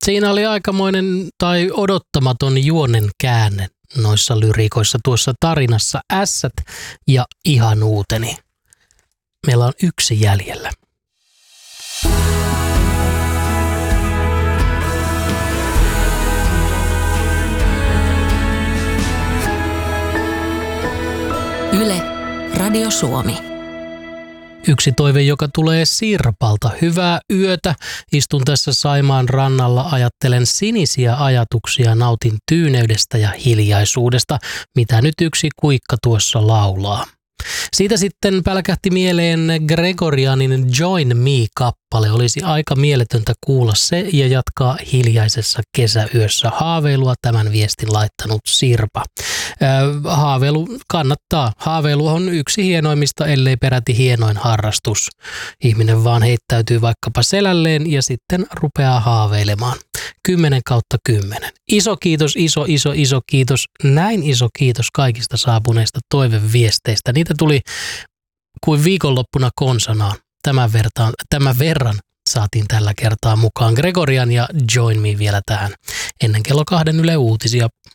Siinä oli aikamoinen tai odottamaton juonen käänne noissa lyriikoissa tuossa tarinassa. Ässät ja ihan uuteni. Meillä on yksi jäljellä. Yle, Radio Suomi. Yksi toive, joka tulee Sirpalta. Hyvää yötä. Istun tässä Saimaan rannalla, ajattelen sinisiä ajatuksia, nautin tyyneydestä ja hiljaisuudesta, mitä nyt yksi kuikka tuossa laulaa. Siitä sitten pälkähti mieleen Gregorianin Join Me-kappale. Olisi aika mieletöntä kuulla se ja jatkaa hiljaisessa kesäyössä. Haaveilua tämän viestin laittanut Sirpa. Haaveilu kannattaa. Haaveilu on yksi hienoimmista, ellei peräti hienoin harrastus. Ihminen vaan heittäytyy vaikkapa selälleen ja sitten rupeaa haaveilemaan. 10/10. Iso kiitos, iso kiitos. Näin iso kiitos kaikista saapuneista toiveviesteistä. Niitä tuli kuin viikonloppuna konsanaan. Tämän verran saatiin tällä kertaa mukaan. Gregorian ja Join Me vielä tähän ennen kello 2 Yle Uutisia.